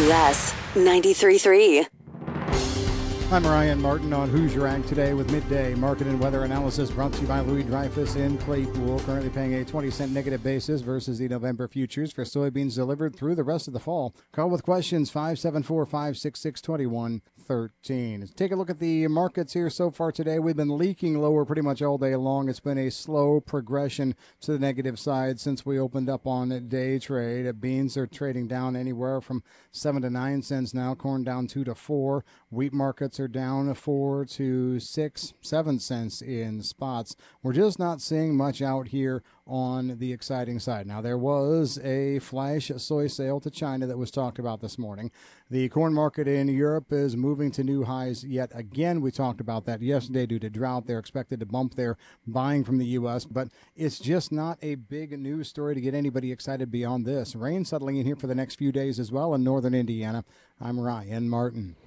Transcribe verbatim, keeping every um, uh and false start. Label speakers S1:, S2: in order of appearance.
S1: W S ninety-three point three.
S2: I'm Ryan Martin on Who's Your Ag today with midday market and weather analysis brought to you by Louis Dreyfus in Claypool. Currently paying a twenty cent negative basis versus the November futures for soybeans delivered through the rest of the fall. Call with questions five seven four, five six six, two one one three. Let's take a look at the markets here so far today. We've been leaking lower pretty much all day long. It's been a slow progression to the negative side since we opened up on day trade. Beans are trading down anywhere from seven to nine cents now. Corn down two to four. Wheat markets are down four to six, seven cents in spots. We're just not seeing much out here on the exciting side. Now, there was a flash soy sale to China that was talked about this morning. The corn market in Europe is moving to new highs yet again. We talked about that yesterday due to drought. They're expected to bump their buying from the U S, but it's just not a big news story to get anybody excited beyond this. Rain settling in here for the next few days as well in northern Indiana. I'm Ryan Martin.